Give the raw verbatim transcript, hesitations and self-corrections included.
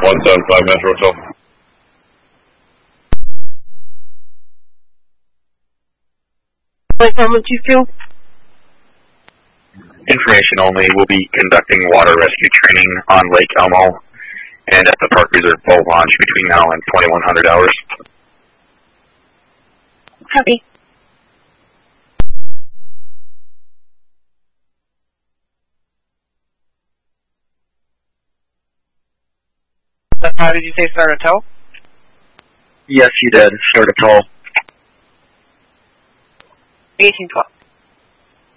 one seven five Metro Hotel. Like how much you feel? Information only. We'll be conducting water rescue training on Lake Elmo and at the Park Reserve boat launch between now and twenty-one hundred hours. Copy. How did you say start a tow? Yes, you did. Start a tow. eighteen twelve.